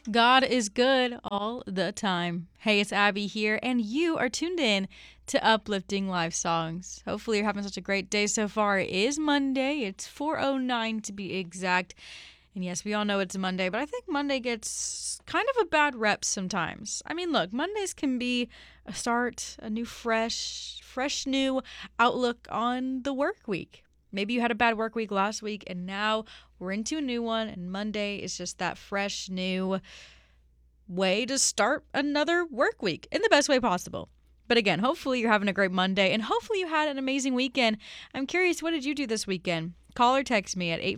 God is good all the time. Hey, it's Abby here, and you are tuned in to Uplifting Live Songs. Hopefully, you're having such a great day so far. It is Monday. It's 4:09 to be exact. And yes, we all know it's Monday, but I think Monday gets kind of a bad rep sometimes. I mean, look, Mondays can be a start, a new fresh new outlook on the work week. Maybe you had a bad work week last week and now we're into a new one, and Monday is just that fresh new way to start another work week in the best way possible. But again, hopefully you're having a great Monday and hopefully you had an amazing weekend. I'm curious, what did you do this weekend? Call or text me at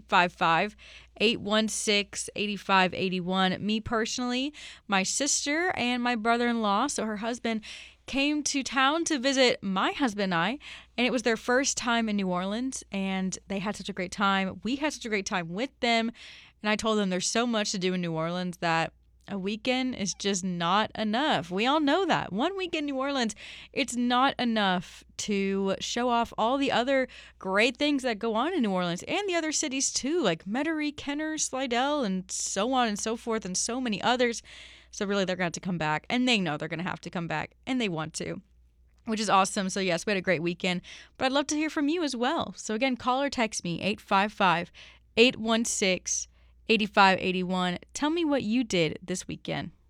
855-816-8581. Me personally, my sister and my brother-in-law, so her husband, came to town to visit my husband and I, and it was their first time in New Orleans, and they had such a great time. We had such a great time with them, and I told them there's so much to do in New Orleans that a weekend is just not enough. We all know that. One week in New Orleans, it's not enough to show off all the other great things that go on in New Orleans and the other cities too, like Metairie, Kenner, Slidell, and so on and so forth, and so many others. So really, they're going to have to come back, and they know they're going to have to come back, and they want to, which is awesome. So yes, we had a great weekend, but I'd love to hear from you as well. So again, call or text me, 855-816-8581. Tell me what you did this weekend.